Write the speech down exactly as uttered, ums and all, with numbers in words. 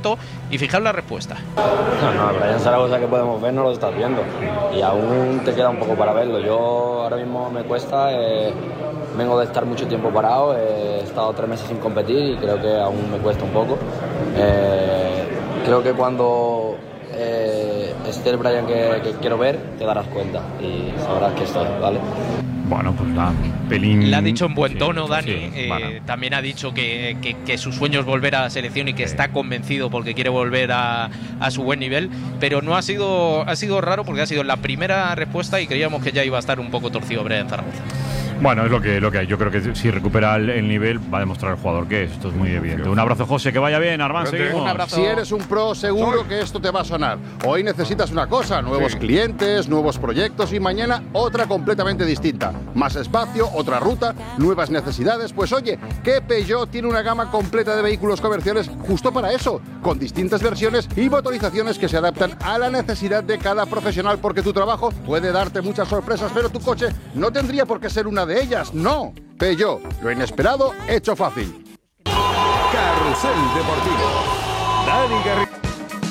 foto y fijaos la respuesta. No, no, Brian Zaragoza que podemos ver no lo estás viendo y aún te queda un poco para verlo. Yo ahora mismo me cuesta, eh, vengo de estar mucho tiempo parado, he estado tres meses sin competir y creo que aún me cuesta un poco. Eh, creo que cuando eh, esté el Brian que, que quiero ver te darás cuenta y sabrás que estoy, ¿vale? Bueno, pues la pelín... Le ha dicho en buen sí, tono, Dani. Sí, eh, bueno. También ha dicho que, que, que su sueño es volver a la selección y que sí. está convencido porque quiere volver a, a su buen nivel. Pero no ha sido, ha sido raro porque ha sido la primera respuesta y creíamos que ya iba a estar un poco torcido Brian Zaragoza. Bueno, es lo que, lo que hay. Yo creo que si recupera el, el nivel va a demostrar el jugador que es. Esto es muy evidente. Un abrazo, José, que vaya bien. Armán, seguimos. Un abrazo. Si eres un pro, seguro Soy. que esto te va a sonar. Hoy necesitas una cosa, nuevos sí. clientes, nuevos proyectos y mañana otra completamente distinta. Más espacio, otra ruta, nuevas necesidades. Pues oye, que Peugeot tiene una gama completa de vehículos comerciales justo para eso, con distintas versiones y motorizaciones que se adaptan a la necesidad de cada profesional, porque tu trabajo puede darte muchas sorpresas, pero tu coche no tendría por qué ser una de ellas, no. Peugeot, lo inesperado hecho fácil. Carrusel Deportivo. Dani Garrido.